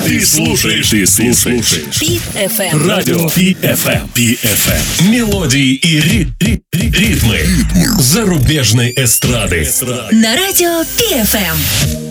Ты слушаешь Пи-ФМ. Радио Пи-ФМ. Мелодии и ритмы зарубежной эстрады. На радио Пи-ФМ.